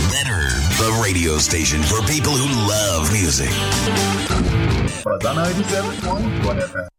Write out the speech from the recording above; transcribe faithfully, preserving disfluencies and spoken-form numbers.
Better, the radio station for people who love music. But ninety-seven point one F M.